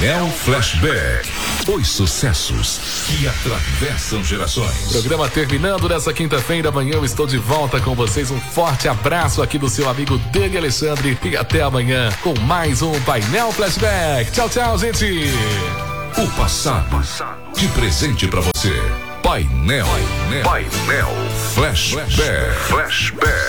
Painel Flashback. Os sucessos que atravessam gerações. Programa terminando nessa quinta-feira. Amanhã eu estou de volta com vocês. Um forte abraço aqui do seu amigo Dani Alexandre. E até amanhã com mais um Painel Flashback. Tchau, tchau, gente. O passado de presente pra você. Painel Flashback.